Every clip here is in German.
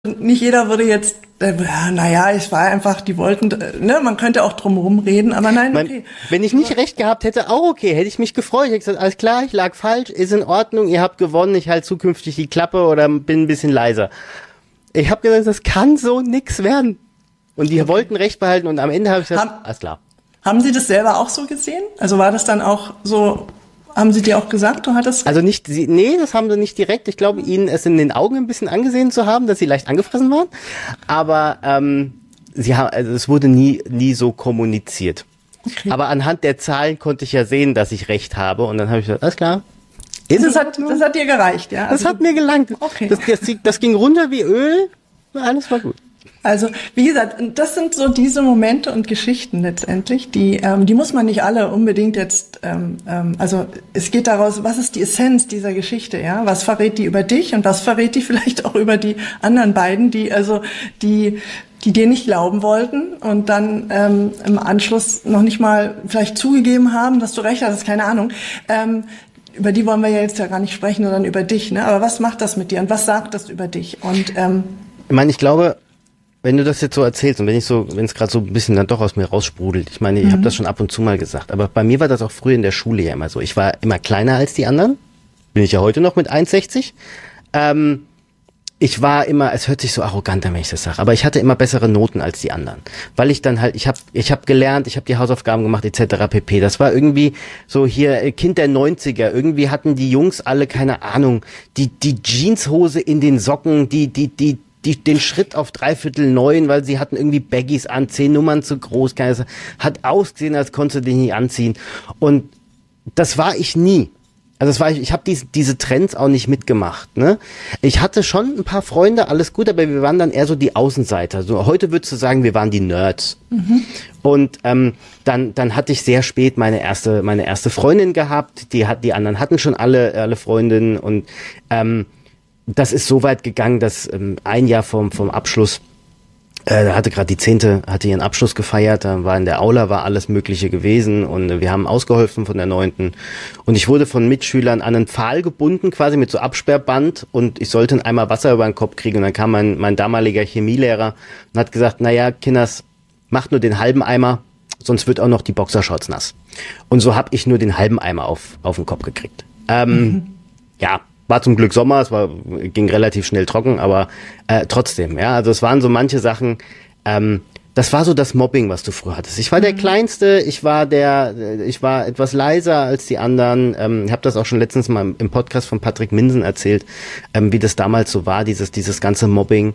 nicht jeder würde jetzt, naja, es war einfach, die wollten, ne, man könnte auch drum reden, aber nein, okay. Wenn ich nicht recht gehabt hätte, auch okay, hätte ich mich gefreut. Ich hätte gesagt, alles klar, ich lag falsch, ist in Ordnung, ihr habt gewonnen, ich halte zukünftig die Klappe oder bin ein bisschen leiser. Ich habe gesagt, das kann so nix werden. Und die wollten Recht behalten und am Ende habe ich gesagt, alles klar. Haben Sie das selber auch so gesehen? Also war das dann auch so, haben Sie dir auch gesagt, du hattest... Also nicht, nee, das haben sie nicht direkt. Ich glaube, ihnen es in den Augen ein bisschen angesehen zu haben, dass sie leicht angefressen waren. Aber sie haben, also es wurde nie so kommuniziert. Okay. Aber anhand der Zahlen konnte ich ja sehen, dass ich recht habe. Und dann habe ich gesagt, alles klar. Das hat dir gereicht, ja? Also, das hat mir gelangt. Okay. Das ging runter wie Öl. Alles war gut. Also, wie gesagt, das sind so diese Momente und Geschichten letztendlich, die muss man nicht alle unbedingt jetzt, also es geht daraus, was ist die Essenz dieser Geschichte, ja? Was verrät die über dich und was verrät die vielleicht auch über die anderen beiden, die dir nicht glauben wollten und dann im Anschluss noch nicht mal vielleicht zugegeben haben, dass du recht hattest, keine Ahnung. Über die wollen wir ja jetzt ja gar nicht sprechen, sondern über dich, ne? Aber was macht das mit dir und was sagt das über dich? Und ich meine, ich glaube, wenn du das jetzt so erzählst und wenn es gerade so ein bisschen dann doch aus mir raussprudelt, ich meine, ich habe das schon ab und zu mal gesagt, aber bei mir war das auch früher in der Schule ja immer so. Ich war immer kleiner als die anderen, bin ich ja heute noch mit 1,60. Ich war immer, es hört sich so arrogant an, wenn ich das sage, aber ich hatte immer bessere Noten als die anderen, weil ich dann halt, ich hab gelernt, ich habe die Hausaufgaben gemacht etc. pp. Das war irgendwie so hier Kind der 90er, irgendwie hatten die Jungs alle, keine Ahnung, die Jeanshose in den Socken, den Schritt auf 3/4 weil sie hatten irgendwie Baggies an, 10 Nummern zu groß, hat ausgesehen, als konntest du den nicht anziehen. Und das war ich nie. Also ich habe diese Trends auch nicht mitgemacht, ne? Ich hatte schon ein paar Freunde, alles gut, aber wir waren dann eher so die Außenseiter. So heute würdest du sagen, wir waren die Nerds. Mhm. Und dann hatte ich sehr spät meine erste Freundin gehabt. Die anderen hatten schon alle Freundinnen und das ist so weit gegangen, dass ein Jahr vom Abschluss, da hatte gerade die 10. hatte ihren Abschluss gefeiert, da war in der Aula, war alles Mögliche gewesen und wir haben ausgeholfen von der 9. Und ich wurde von Mitschülern an einen Pfahl gebunden, quasi mit so Absperrband und ich sollte einen Eimer Wasser über den Kopf kriegen und dann kam mein damaliger Chemielehrer und hat gesagt, naja, Kinders, macht nur den halben Eimer, sonst wird auch noch die Boxershorts nass. Und so habe ich nur den halben Eimer auf den Kopf gekriegt. Ja, war zum Glück Sommer, ging relativ schnell trocken, aber trotzdem, ja, also es waren so manche Sachen, das war so das Mobbing, was du früher hattest. Ich war der Kleinste, ich war etwas leiser als die anderen, ich habe das auch schon letztens mal im Podcast von Patrick Minsen erzählt, wie das damals so war, dieses ganze Mobbing,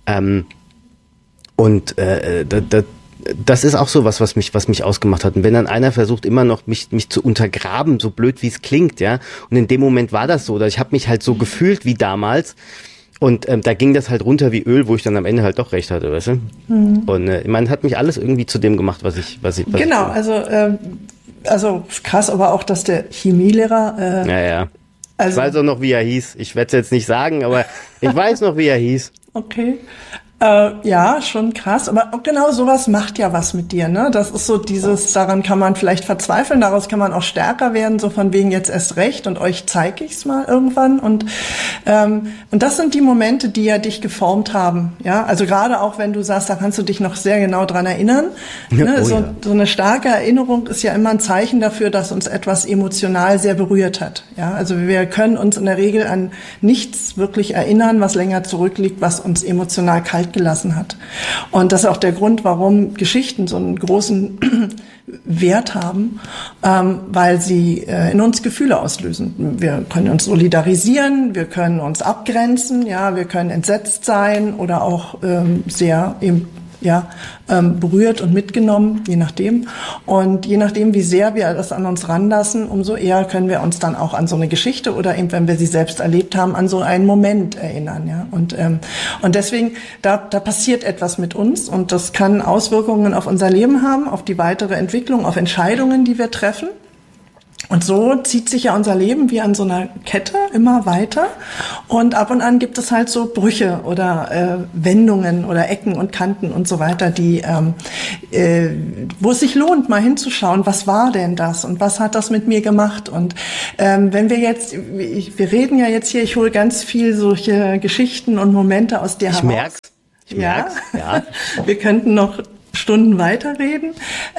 das ist auch so was mich ausgemacht hat. Und wenn dann einer versucht, immer noch mich zu untergraben, so blöd wie es klingt, ja. Und in dem Moment war das so, dass ich habe mich halt so gefühlt wie damals. Und da ging das halt runter wie Öl, wo ich dann am Ende halt doch recht hatte, weißt du? Mhm. Und ich meine, hat mich alles irgendwie zu dem gemacht, was ich genau, also krass, aber auch, dass der Chemielehrer. Ja. Ich weiß auch noch, wie er hieß. Ich werde es jetzt nicht sagen, aber ich weiß noch, wie er hieß. Okay. Ja, schon krass, aber genau sowas macht ja was mit dir, ne? Das ist so daran kann man vielleicht verzweifeln, daraus kann man auch stärker werden, so von wegen jetzt erst recht und euch zeige ich's mal irgendwann und das sind die Momente, die ja dich geformt haben, ja? Also gerade auch, wenn du sagst, da kannst du dich noch sehr genau dran erinnern, ne? Oh, so ja. So eine starke Erinnerung ist ja immer ein Zeichen dafür, dass uns etwas emotional sehr berührt hat, ja? Also wir können uns in der Regel an nichts wirklich erinnern, was länger zurückliegt, was uns emotional kalt gelassen hat. Und das ist auch der Grund, warum Geschichten so einen großen Wert haben, weil sie in uns Gefühle auslösen. Wir können uns solidarisieren, wir können uns abgrenzen, ja, wir können entsetzt sein oder auch sehr berührt und mitgenommen, je nachdem. Und je nachdem, wie sehr wir das an uns ranlassen, umso eher können wir uns dann auch an so eine Geschichte oder eben, wenn wir sie selbst erlebt haben, an so einen Moment erinnern. Ja? Und deswegen, da passiert etwas mit uns und das kann Auswirkungen auf unser Leben haben, auf die weitere Entwicklung, auf Entscheidungen, die wir treffen. Und so zieht sich ja unser Leben wie an so einer Kette immer weiter. Und ab und an gibt es halt so Brüche oder Wendungen oder Ecken und Kanten und so weiter, die, wo es sich lohnt, mal hinzuschauen, was war denn das und was hat das mit mir gemacht? Und wenn wir jetzt, wir reden ja jetzt hier, ich hole ganz viel solche Geschichten und Momente aus dir heraus. Ich merk's, ja. Wir könnten noch Stunden weiterreden.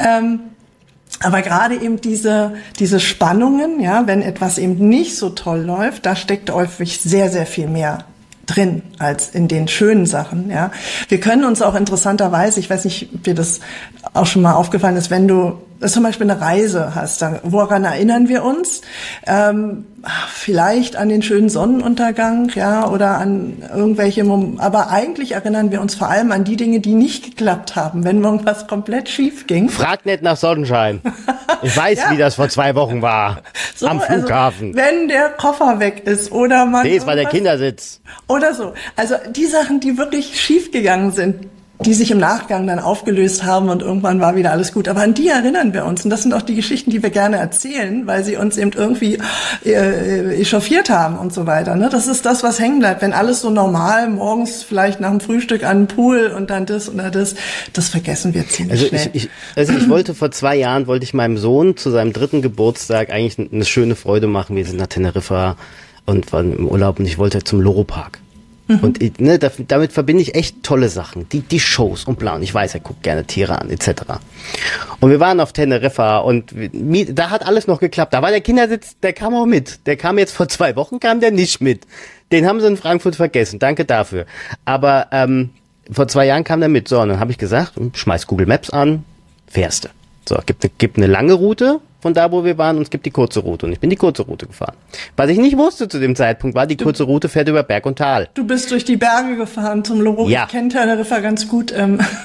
Aber gerade eben diese Spannungen, ja, wenn etwas eben nicht so toll läuft, da steckt häufig sehr, sehr viel mehr drin als in den schönen Sachen, ja. Wir können uns auch interessanterweise, ich weiß nicht, ob dir das auch schon mal aufgefallen ist, wenn du zum Beispiel eine Reise hast, dann, woran erinnern wir uns? Vielleicht an den schönen Sonnenuntergang, ja, oder an irgendwelche aber eigentlich erinnern wir uns vor allem an die Dinge, die nicht geklappt haben, wenn irgendwas komplett schief ging. Frag nicht nach Sonnenschein. Ich weiß, ja, wie das vor 2 Wochen war. So, am Flughafen. Also, wenn der Koffer weg ist oder man... Nee, es war der Kindersitz. Oder so. Also die Sachen, die wirklich schief gegangen sind, die sich im Nachgang dann aufgelöst haben und irgendwann war wieder alles gut. Aber an die erinnern wir uns. Und das sind auch die Geschichten, die wir gerne erzählen, weil sie uns eben irgendwie echauffiert haben und so weiter. Ne? Das ist das, was hängen bleibt. Wenn alles so normal, morgens vielleicht nach dem Frühstück an den Pool und dann das oder das vergessen wir ziemlich schnell. Ich wollte vor 2 Jahren, meinem Sohn zu seinem 3. Geburtstag eigentlich eine schöne Freude machen. Wir sind nach Teneriffa und waren im Urlaub und ich wollte zum Loro-Park. Und damit verbinde ich echt tolle Sachen. Die Shows und bla. Und ich weiß, er guckt gerne Tiere an, etc. Und wir waren auf Teneriffa und da hat alles noch geklappt. Da war der Kindersitz, der kam auch mit. Der kam jetzt vor 2 Wochen, kam der nicht mit. Den haben sie in Frankfurt vergessen. Danke dafür. Aber vor 2 Jahren kam der mit. So, und dann habe ich gesagt, schmeiß Google Maps an, fährst du. So, gibt eine lange Route von da, wo wir waren, und es gibt die kurze Route. Und ich bin die kurze Route gefahren. Was ich nicht wusste zu dem Zeitpunkt war, die kurze Route fährt über Berg und Tal. Du bist durch die Berge gefahren zum Loro. Ja. Ich kenne Teneriffa ganz gut.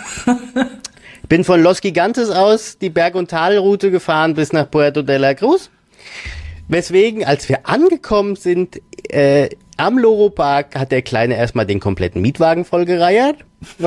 Ich bin von Los Gigantes aus die Berg- und Talroute gefahren bis nach Puerto de la Cruz. Weswegen, als wir angekommen sind, am Loro-Park, hat der Kleine erstmal den kompletten Mietwagen vollgereiert.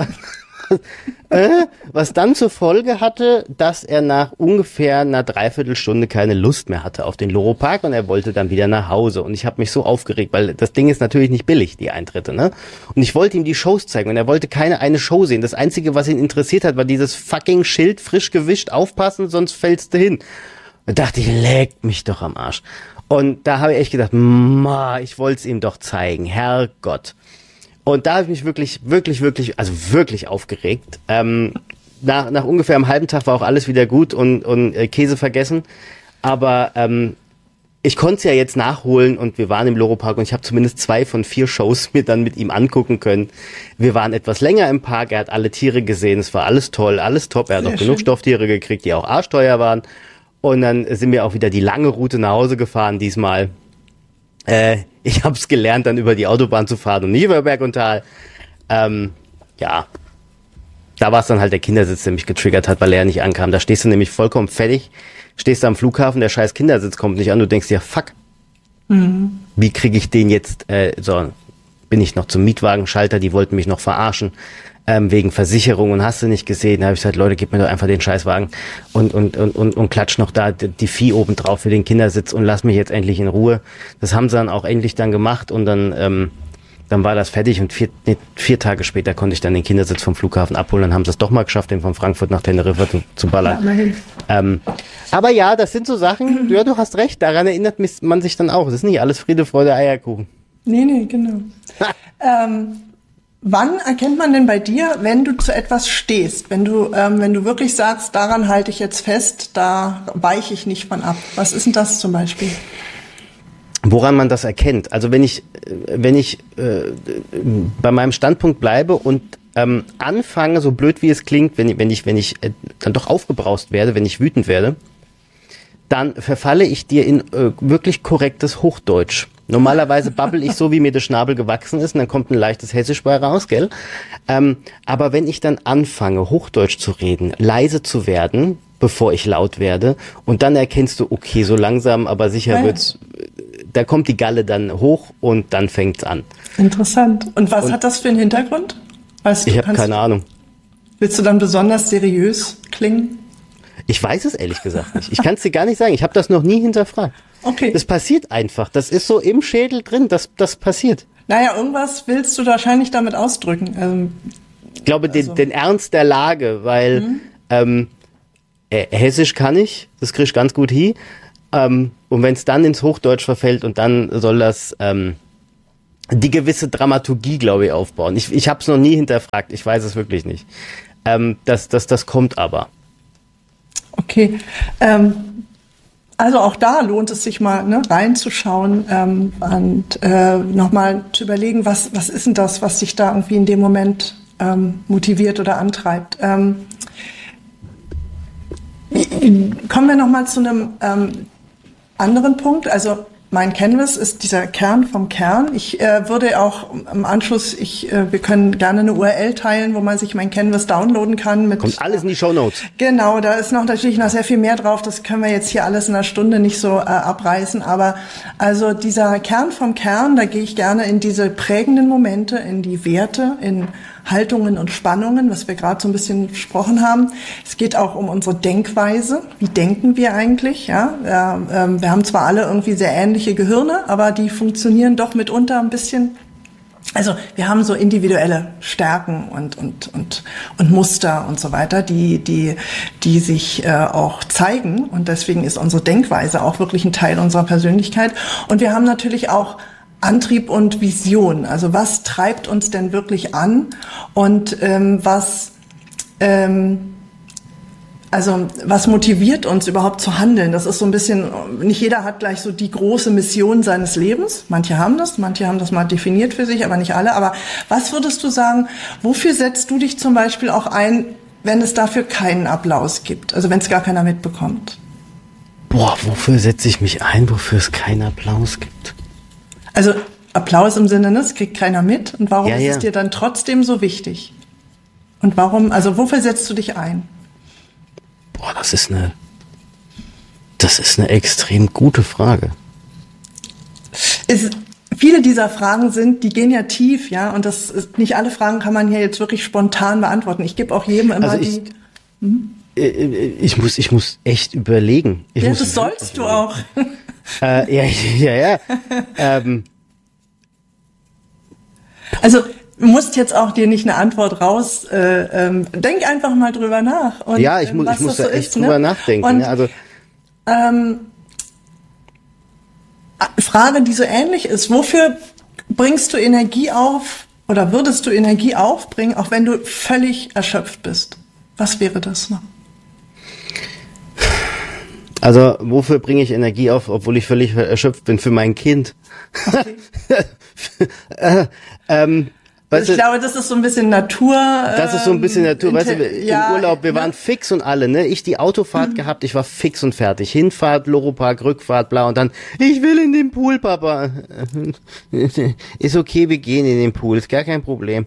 Was dann zur Folge hatte, dass er nach ungefähr einer Dreiviertelstunde keine Lust mehr hatte auf den Loro-Park und er wollte dann wieder nach Hause. Und ich habe mich so aufgeregt, weil das Ding ist natürlich nicht billig, die Eintritte, ne? Und ich wollte ihm die Shows zeigen und er wollte eine Show sehen. Das Einzige, was ihn interessiert hat, war dieses fucking Schild, frisch gewischt, aufpassen, sonst fällst du hin. Da dachte ich, leck mich doch am Arsch. Und da habe ich echt gedacht, ich wollte es ihm doch zeigen, Herrgott. Und da habe ich mich wirklich aufgeregt. Nach ungefähr einem halben Tag war auch alles wieder gut und Käse vergessen. Aber ich konnte es ja jetzt nachholen und wir waren im Loro-Park und ich habe zumindest 2 von 4 Shows mir dann mit ihm angucken können. Wir waren etwas länger im Park, er hat alle Tiere gesehen, es war alles toll, alles top. Er hat auch genug Stofftiere gekriegt, die auch arschteuer waren. Und dann sind wir auch wieder die lange Route nach Hause gefahren diesmal. Ich habe es gelernt, dann über die Autobahn zu fahren und nicht über Berg und Tal. Ja, da war es dann halt der Kindersitz, der mich getriggert hat, weil er nicht ankam. Da stehst du nämlich vollkommen fertig, stehst du am Flughafen, der scheiß Kindersitz kommt nicht an, du denkst dir, fuck, wie kriege ich den jetzt, bin ich noch zum Mietwagenschalter, die wollten mich noch verarschen, wegen Versicherung und hast du nicht gesehen. Da habe ich gesagt, Leute, gib mir doch einfach den Scheißwagen und klatsch noch da die Vieh oben drauf für den Kindersitz und lass mich jetzt endlich in Ruhe. Das haben sie dann auch endlich dann gemacht und dann war das fertig und 4 Tage später konnte ich dann den Kindersitz vom Flughafen abholen. Dann haben sie es doch mal geschafft, den von Frankfurt nach Teneriffa zu ballern. Ja, aber ja, das sind so Sachen, ja, du hast recht, daran erinnert man sich dann auch. Das ist nicht alles Friede, Freude, Eierkuchen. Nee, genau. Wann erkennt man denn bei dir, wenn du zu etwas stehst? Wenn du wirklich sagst, daran halte ich jetzt fest, da weiche ich nicht von ab. Was ist denn das zum Beispiel? Woran man das erkennt? Also wenn ich bei meinem Standpunkt bleibe und anfange, so blöd wie es klingt, wenn ich dann doch aufgebraust werde, wenn ich wütend werde, dann verfalle ich dir in wirklich korrektes Hochdeutsch. Normalerweise babbel ich so, wie mir der Schnabel gewachsen ist und dann kommt ein leichtes Hessisch bei raus, gell? Aber wenn ich dann anfange, Hochdeutsch zu reden, leise zu werden, bevor ich laut werde, und dann erkennst du, okay, so langsam, aber sicher wird's, da kommt die Galle dann hoch und dann fängt's an. Interessant. Und was hat das für einen Hintergrund? Ich habe keine Ahnung. Willst du dann besonders seriös klingen? Ich weiß es ehrlich gesagt nicht. Ich kann es dir gar nicht sagen. Ich habe das noch nie hinterfragt. Okay. Das passiert einfach. Das ist so im Schädel drin. Das passiert. Naja, irgendwas willst du wahrscheinlich damit ausdrücken. Ich glaube, den Ernst der Lage, weil Hessisch kann ich, das krieg ich ganz gut hin. Und wenn es dann ins Hochdeutsch verfällt und dann soll das die gewisse Dramaturgie, glaube ich, aufbauen. Ich habe es noch nie hinterfragt. Ich weiß es wirklich nicht. Das kommt aber. Okay. Also auch da lohnt es sich mal reinzuschauen und nochmal zu überlegen, was ist denn das, was dich da irgendwie in dem Moment motiviert oder antreibt. Kommen wir nochmal zu einem anderen Punkt. Also mein Canvas ist dieser Kern vom Kern. Ich würde auch im Anschluss, wir können gerne eine URL teilen, wo man sich mein Canvas downloaden kann. Kommt alles in die Shownotes. Genau, da ist natürlich noch sehr viel mehr drauf. Das können wir jetzt hier alles in einer Stunde nicht so abreißen. Aber also dieser Kern vom Kern, da gehe ich gerne in diese prägenden Momente, in die Werte, in Haltungen und Spannungen, was wir gerade so ein bisschen besprochen haben. Es geht auch um unsere Denkweise. Wie denken wir eigentlich? Ja, wir haben zwar alle irgendwie sehr ähnliche Gehirne, aber die funktionieren doch mitunter ein bisschen. Also wir haben so individuelle Stärken und Muster und so weiter, die sich auch zeigen. Und deswegen ist unsere Denkweise auch wirklich ein Teil unserer Persönlichkeit. Und wir haben natürlich auch Antrieb und Vision. Also was treibt uns denn wirklich an und was motiviert uns überhaupt zu handeln? Das ist so ein bisschen, nicht jeder hat gleich so die große Mission seines Lebens. Manche haben das mal definiert für sich, aber nicht alle. Aber was würdest du sagen, wofür setzt du dich zum Beispiel auch ein, wenn es dafür keinen Applaus gibt? Also wenn es gar keiner mitbekommt? Wofür setze ich mich ein, wofür es keinen Applaus gibt? Also Applaus im Sinne, das kriegt keiner mit. Und warum ist es dir dann trotzdem so wichtig? Und warum, also wofür setzt du dich ein? Das ist eine extrem gute Frage. Viele dieser Fragen die gehen ja tief, ja, und nicht alle Fragen kann man hier jetzt wirklich spontan beantworten. Ich gebe auch jedem immer ich muss echt überlegen. Das sollst du auch. Also du musst jetzt auch dir nicht eine Antwort raus. Denk einfach mal drüber nach. Und, ich muss da echt drüber nachdenken. Und, also Frage, die so ähnlich ist: Wofür bringst du Energie auf oder würdest du Energie aufbringen, auch wenn du völlig erschöpft bist? Was wäre das noch? Also, wofür bringe ich Energie auf, obwohl ich völlig erschöpft bin? Für mein Kind. Okay. Ich glaube, das ist so ein bisschen Natur. Das ist so ein bisschen Natur. Weißt du, im Urlaub, wir waren fix und alle, ne? Ich die Autofahrt gehabt, ich war fix und fertig. Hinfahrt, Loropark, Rückfahrt, bla, und dann, ich will in den Pool, Papa. Ist okay, wir gehen in den Pool, ist gar kein Problem.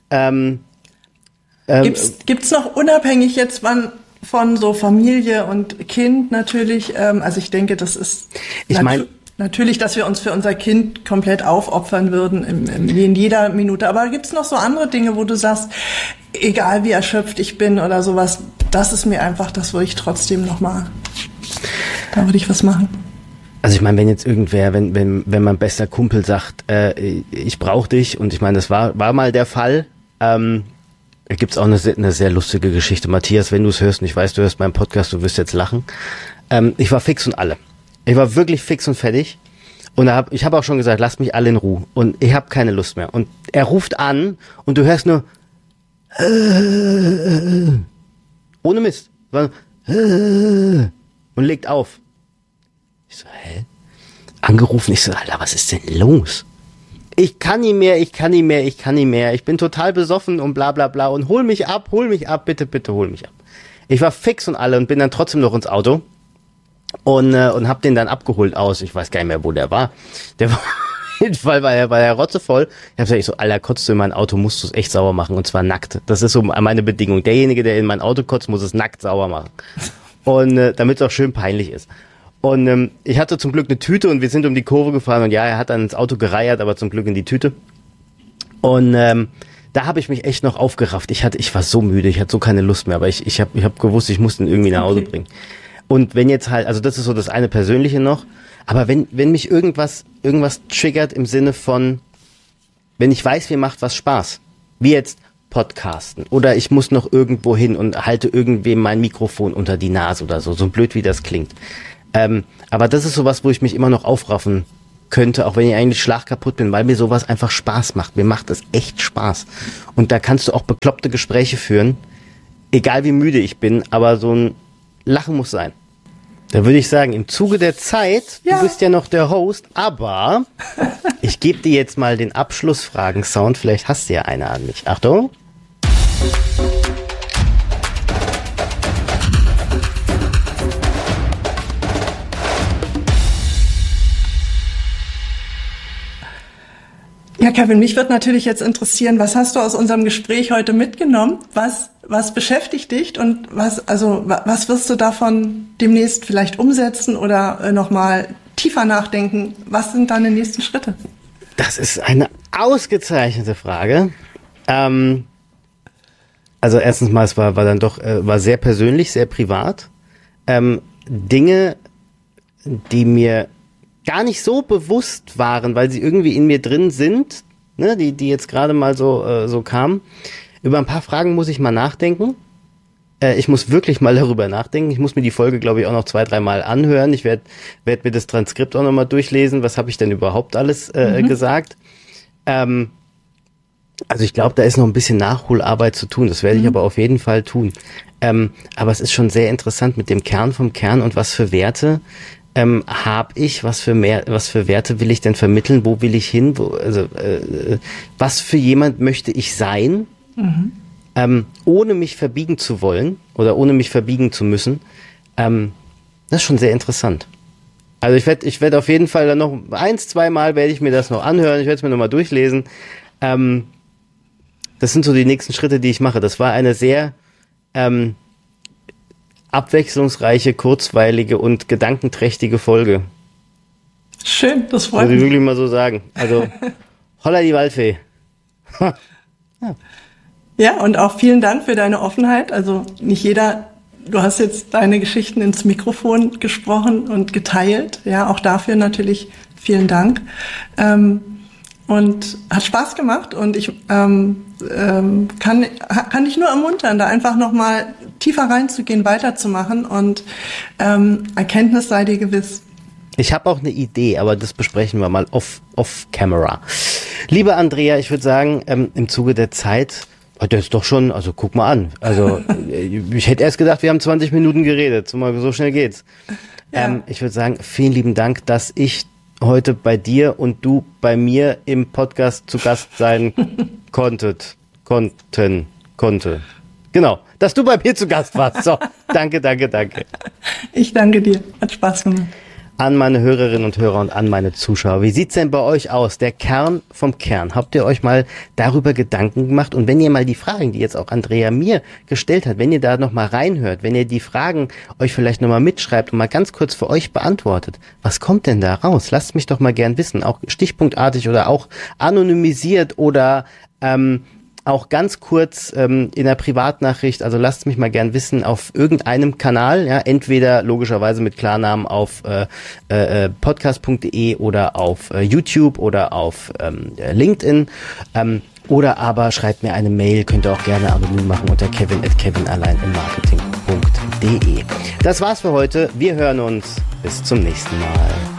Gibt's noch unabhängig jetzt von so Familie und Kind natürlich, also ich denke, das ist natürlich, dass wir uns für unser Kind komplett aufopfern würden in jeder Minute. Aber gibt's noch so andere Dinge, wo du sagst, egal wie erschöpft ich bin oder sowas, das ist mir einfach, das würde ich trotzdem nochmal, da würde ich was machen. Also ich meine, wenn jetzt irgendwer, wenn mein bester Kumpel sagt, ich brauche dich, und ich meine, das war mal der Fall, gibt's auch eine sehr lustige Geschichte. Matthias, wenn du es hörst, und ich weiß, du hörst meinen Podcast, du wirst jetzt lachen. Ich war fix und alle. Ich war wirklich fix und fertig. Und ich habe auch schon gesagt, lasst mich alle in Ruhe. Und ich habe keine Lust mehr. Und er ruft an und du hörst nur ohne Mist. Und legt auf. Ich so, hä? Angerufen, ich so, Alter, was ist denn los? Ich kann nicht mehr. Ich bin total besoffen und bla bla bla. Und hol mich ab, bitte hol mich ab. Ich war fix und alle und bin dann trotzdem noch ins Auto. Und hab den dann abgeholt aus. Ich weiß gar nicht mehr, wo der war. Der war auf jeden Fall, war er rotzevoll. Ich hab gesagt, Alter, kotzt du in mein Auto, musst du es echt sauber machen. Und zwar nackt. Das ist so meine Bedingung. Derjenige, der in mein Auto kotzt, muss es nackt sauber machen. Und damit es auch schön peinlich ist. Und ich hatte zum Glück eine Tüte und wir sind um die Kurve gefahren. Und ja, er hat dann ins Auto gereiert, aber zum Glück in die Tüte. Und da habe ich mich echt noch aufgerafft. Ich war so müde, ich hatte so keine Lust mehr, aber ich hab gewusst, ich muss ihn irgendwie nach Hause bringen. Und wenn jetzt halt, also das ist so das eine Persönliche noch, aber wenn mich irgendwas triggert im Sinne von, wenn ich weiß, mir macht was Spaß, wie jetzt Podcasten oder ich muss noch irgendwo hin und halte irgendwem mein Mikrofon unter die Nase oder so blöd wie das klingt. Aber das ist sowas, wo ich mich immer noch aufraffen könnte, auch wenn ich eigentlich schlagkaputt bin, weil mir sowas einfach Spaß macht. Mir macht es echt Spaß. Und da kannst du auch bekloppte Gespräche führen, egal wie müde ich bin, aber so ein Lachen muss sein. Da würde ich sagen, im Zuge der Zeit, du bist ja noch der Host, aber ich gebe dir jetzt mal den Abschlussfragen-Sound, vielleicht hast du ja eine an mich. Achtung. Ja, Kevin, mich wird natürlich jetzt interessieren, was hast du aus unserem Gespräch heute mitgenommen? Was beschäftigt dich und was wirst du davon demnächst vielleicht umsetzen oder nochmal tiefer nachdenken? Was sind deine nächsten Schritte? Das ist eine ausgezeichnete Frage. Also erstens mal, es war sehr persönlich, sehr privat. Dinge, die mir gar nicht so bewusst waren, weil sie irgendwie in mir drin sind, ne, die jetzt gerade mal so kamen. Über ein paar Fragen muss ich mal nachdenken. Ich muss wirklich mal darüber nachdenken. Ich muss mir die Folge, glaube ich, auch noch 2-3 Mal anhören. Ich werd mir das Transkript auch noch mal durchlesen. Was habe ich denn überhaupt alles gesagt? Also ich glaube, da ist noch ein bisschen Nachholarbeit zu tun. Das werde ich aber auf jeden Fall tun. Aber es ist schon sehr interessant mit dem Kern vom Kern und was für Werte habe ich, was für Werte will ich denn vermitteln, wo will ich hin, was für jemand möchte ich sein, ohne mich verbiegen zu wollen oder ohne mich verbiegen zu müssen. Das ist schon sehr interessant. Also ich werd auf jeden Fall dann noch 1-2 Mal werde ich mir das noch anhören, ich werde es mir noch mal durchlesen. Das sind so die nächsten Schritte, die ich mache. Das war eine sehr abwechslungsreiche, kurzweilige und gedankenträchtige Folge. Schön, das freut mich. Würde ich wirklich mal so sagen. Also, holla die Waldfee. Ja, und auch vielen Dank für deine Offenheit. Also nicht jeder, du hast jetzt deine Geschichten ins Mikrofon gesprochen und geteilt. Ja, auch dafür natürlich vielen Dank. Und hat Spaß gemacht und ich kann dich nur ermuntern, da einfach nochmal tiefer reinzugehen, weiterzumachen und Erkenntnis sei dir gewiss. Ich habe auch eine Idee, aber das besprechen wir mal off-camera. Liebe Andrea, ich würde sagen, im Zuge der Zeit, das ist doch schon, also guck mal an. Also ich hätte erst gedacht, wir haben 20 Minuten geredet, so schnell geht's. Ja. Ich würde sagen, vielen lieben Dank, dass ich heute bei dir und du bei mir im Podcast zu Gast sein konnte. Genau, dass du bei mir zu Gast warst. So, danke. Ich danke dir, hat Spaß gemacht. An meine Hörerinnen und Hörer und an meine Zuschauer. Wie sieht's denn bei euch aus? Der Kern vom Kern. Habt ihr euch mal darüber Gedanken gemacht? Und wenn ihr mal die Fragen, die jetzt auch Andrea mir gestellt hat, wenn ihr da noch mal reinhört, wenn ihr die Fragen euch vielleicht noch mal mitschreibt und mal ganz kurz für euch beantwortet, was kommt denn da raus? Lasst mich doch mal gern wissen. Auch stichpunktartig oder auch anonymisiert oder auch ganz kurz in der Privatnachricht, also lasst mich mal gern wissen auf irgendeinem Kanal, ja, entweder logischerweise mit Klarnamen auf podcast.de oder auf YouTube oder auf LinkedIn oder aber schreibt mir eine Mail, könnt ihr auch gerne anonym machen unter kevin@kevinalleinimmarketing.de. Das war's für heute, wir hören uns, bis zum nächsten Mal.